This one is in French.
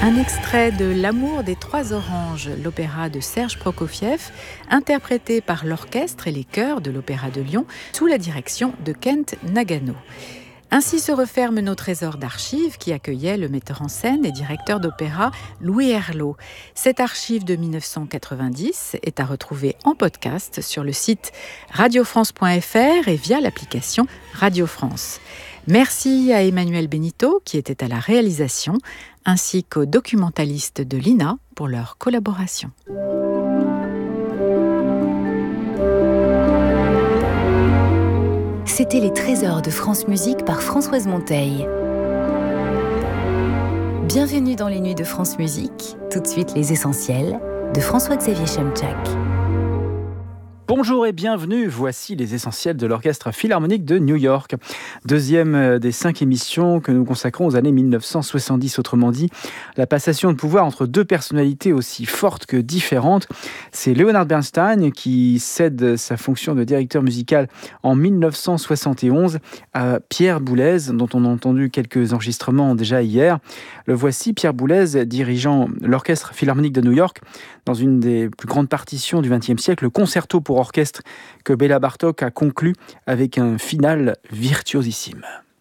Un extrait de L'amour des trois oranges, l'opéra de Serge Prokofiev, interprété par l'orchestre et les chœurs de l'Opéra de Lyon sous la direction de Kent Nagano. Ainsi se referme nos trésors d'archives qui accueillaient le metteur en scène et directeur d'opéra Louis Herlot. Cette archive de 1990 est à retrouver en podcast sur le site radiofrance.fr et via l'application Radio France. Merci à Emmanuel Benito qui était à la réalisation, ainsi qu'aux documentalistes de l'INA pour leur collaboration. C'était les trésors de France Musique par Françoise Monteil. Bienvenue dans les nuits de France Musique. Tout de suite, les essentiels de François-Xavier Chemczak. Bonjour et bienvenue, voici les essentiels de l'Orchestre Philharmonique de New York. Deuxième des 5 émissions que nous consacrons aux années 1970, autrement dit, la passation de pouvoir entre deux personnalités aussi fortes que différentes. C'est Leonard Bernstein qui cède sa fonction de directeur musical en 1971 à Pierre Boulez, dont on a entendu quelques enregistrements déjà hier. Le voici, Pierre Boulez, dirigeant l'Orchestre Philharmonique de New York dans une des plus grandes partitions du XXe siècle, le concerto pour orchestre que Béla Bartók a conclu avec un final virtuosissime.